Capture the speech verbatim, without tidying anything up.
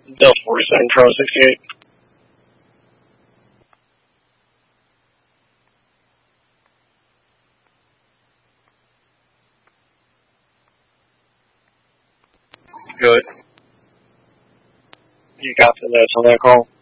Delta forty-seven, Charlie sixty-eight. Good. You got the notes on that call?